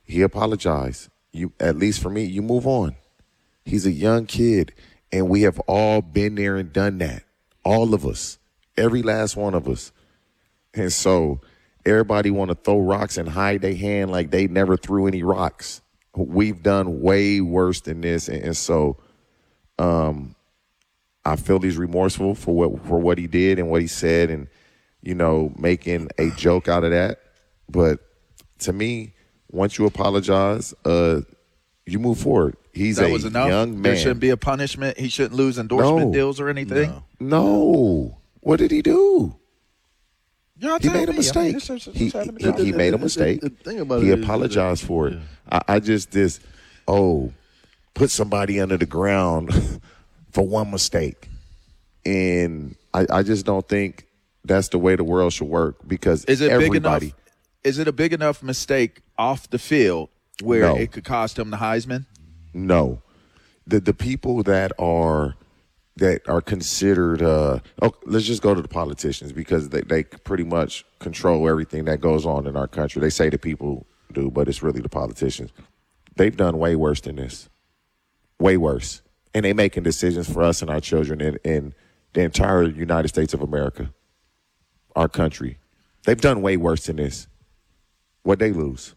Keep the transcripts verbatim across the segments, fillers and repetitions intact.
He apologized. You, at least for me, you move on. He's a young kid, and we have all been there and done that. All of us, every last one of us. And so everybody want to throw rocks and hide their hand like they never threw any rocks. We've done way worse than this, and, and so um, I feel he's remorseful for what for what he did and what he said, and you know, making a joke out of that. But to me, once you apologize, uh, you move forward. He's that a was enough? young man. There shouldn't be a punishment. He shouldn't lose endorsement No. deals or anything. No. no. What did he do? Y'all He tell made a me. mistake. I mean, this is- this he is having a he, he conversation. made a The- the- mistake. the thing about he it is apologized that- for it. yeah. I, I just this oh, put somebody under the ground for one mistake, and I, I just don't think that's the way the world should work because Is it everybody. big enough? Is it a big enough mistake off the field where No. it could cost him the Heisman? No, the the people that are that are considered. Uh, oh, let's just go to the politicians because they they pretty much control everything that goes on in our country. They say the people do, but it's really the politicians. They've done way worse than this, way worse, and they making decisions for us and our children in, in the entire United States of America, our country. They've done way worse than this. What they lose?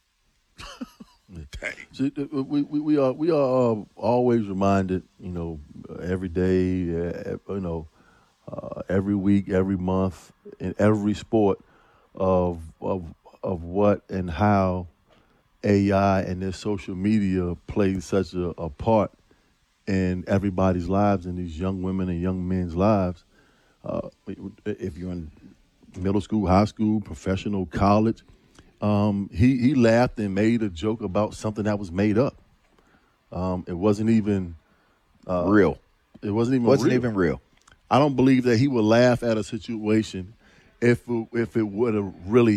See, uh, we, we, we are we are uh, always reminded, you know, every day, uh, you know, uh, every week, every month, in every sport, of of of what and how A I and their social media plays such a, a part in everybody's lives, and these young women and young men's lives. Uh, if you're in middle school, high school, professional, college. Um, he, he laughed and made a joke about something that was made up. Um, it wasn't even uh, real. It wasn't even wasn't real. even real. I don't believe that he would laugh at a situation if if it would have really